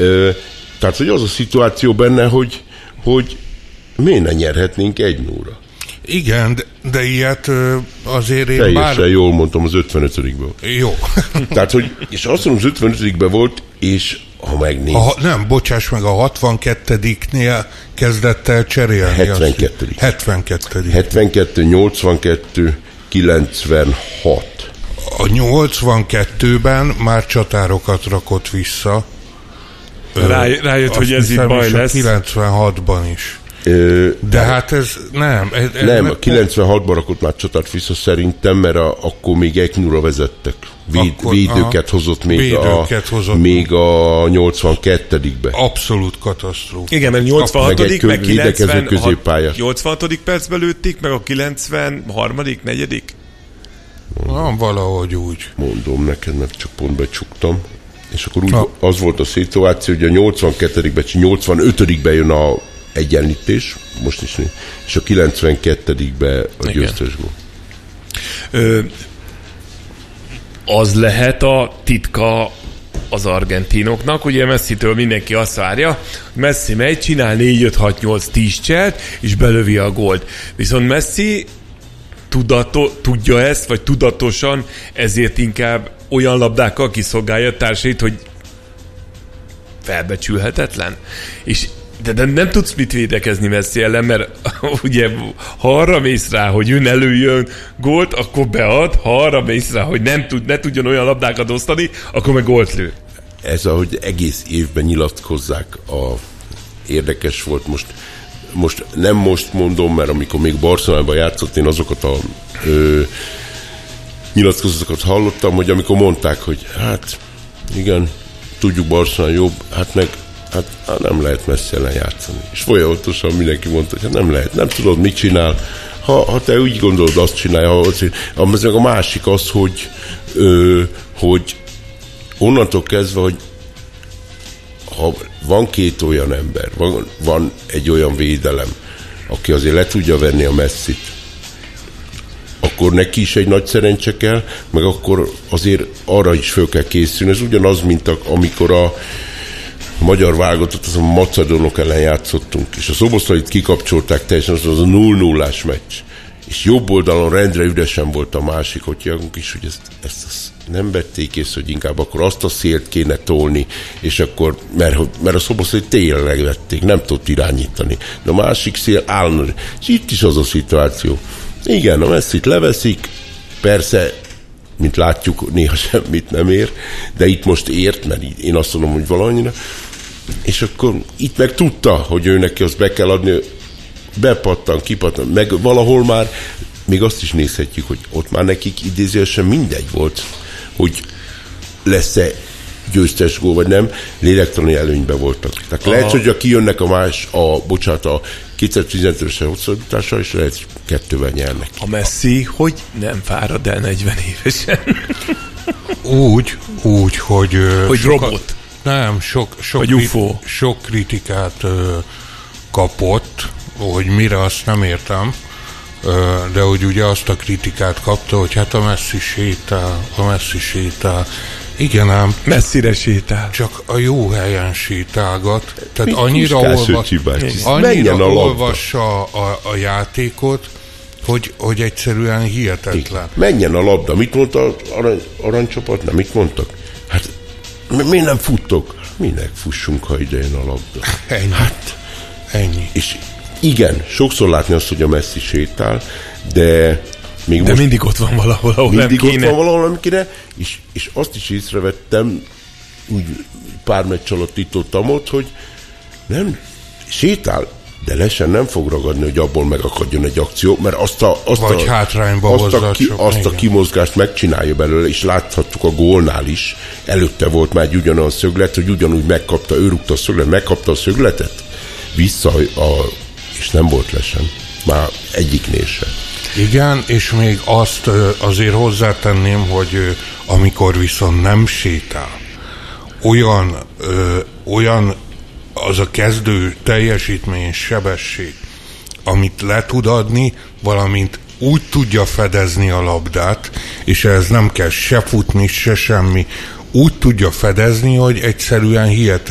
Tehát, hogy az a szituáció benne, hogy miért ne nyerhetnénk 1-0-ra? Igen, de ilyet azért én teljesen jól mondtam az 55-ből. Jó. Tehát, hogy, és azt mondom, az 55-ben volt, és ha megnéz... Nem, bocsáss meg, a 62-nél kezdett el cserélni. 72. 72, 82, 96. A 82-ben már csatárokat rakott vissza. Rájött, hogy ez itt baj lesz. 96-ban is. De hát ez nem. Nem, a 96-ban rakott már csatát vissza szerintem, mert akkor még 1-0-ra vezettek. Védőket hozott még a 82-be. Abszolút katasztrófa. Igen, mert 86. meg 96. percben lőtték, meg a 93. 4. Valahogy úgy. Mondom neked, mert csak pont becsuktam. És akkor úgy az volt a szituáció, hogy a 82-ben, 85-ben jön a egyenlítés, most is, és a 92-ben a győztes gól. Az lehet a titka az argentinoknak, ugye Messitől mindenki azt várja, Messi megy, csinál 4-5-6-8-10 cselt, és belövi a gólt. Viszont Messi tudja ezt, vagy tudatosan ezért inkább olyan labdákkal kiszolgálja társait, hogy felbecsülhetetlen. És de nem tudsz mit védekezni Messi ellen, mert ugye ha arra mész rá, hogy ön előjön gólt, akkor bead, ha arra mész rá, hogy ne tudjon olyan labdákat osztani, akkor meg gólt lő. Ez, ahogy egész évben nyilatkozzák, érdekes volt most nem most mondom, mert amikor még Barcelonában játszott, én azokat a nyilatkozatokat hallottam, hogy amikor mondták, hogy hát igen, tudjuk Barcelona jobb, hát nem lehet Messi ellen játszani. És folyamatosan mindenki mondta, hogy nem lehet, nem tudod, mit csinál. Ha te úgy gondolod, azt csinálja. A másik az, hogy onnantól kezdve, hogy ha van két olyan ember, van egy olyan védelem, aki azért le tudja venni a Messit, akkor neki is egy nagy szerencse kell, meg akkor azért arra is föl kell készülni. Ez ugyanaz, mint amikor a magyar válogatott, az a macedónok ellen játszottunk, és a Szoboszlait kikapcsolták teljesen, az a 0-0-ás meccs. És jobb oldalon rendre üresen volt a másik, hogy járunk is, hogy ezt nem vették észre, hogy inkább akkor azt a szélt kéne tolni, és akkor, mert a Szoboszlait tényleg vették, nem tudott irányítani. De a másik szél állandóan. És itt is az a szituáció. Igen, a Messit leveszik, persze, mint látjuk, néha semmit nem ér, de itt most ért, mert én azt mondom, hogy valannyira, és akkor itt meg tudta, hogy ő neki azt be kell adni, bepattan, kipattan, meg valahol már még azt is nézhetjük, hogy ott már nekik idézősen mindegy volt, hogy lesz-e győztes gól, vagy nem, lélektani előnyben voltak. Tehát lehet, hogy kijönnek a 2015-ös hosszabbítással, és lehet, hogy 2-vel nyernek. A Messi, hogy nem fárad el 40 évesen? Úgy, hogy robot. Nem, sok kritikát kapott, hogy mire azt nem értem, de hogy ugye azt a kritikát kapta, hogy hát a Messi sétál. Igen ám. Messzire sétál. Csak a jó helyen sétálgat. Tehát annyira olvassa a játékot, hogy egyszerűen hihetetlen. Menjen a labda. Mit mondta az aranycsapat? Nem, mit mondtak? Hát miért nem futtok? Minek fussunk, ha ide jön a labda? Ennyi. És igen, sokszor látni azt, hogy a Messi sétál, de mindig ott van valahol, ahol nem kéne. És azt is észrevettem, úgy pár meccs alatt itt ott, hogy nem sétál, de lesen nem fog ragadni, hogy abból megakadjon egy akció, mert azt a kimozgást megcsinálja belőle, és láthattuk a gólnál is, előtte volt már egy ugyanolyan szöglet, hogy ugyanúgy megkapta, ő rúgta a szöglet, megkapta a szögletet, és nem volt lesen. Már egyiknél sem. Igen, és még azt azért hozzátenném, hogy amikor viszont nem sétál, olyan az a kezdő teljesítmény, sebesség, amit le tud adni, valamint úgy tudja fedezni a labdát, és ez nem kell se futni, se semmi, úgy tudja fedezni, hogy egyszerűen hihetetlen.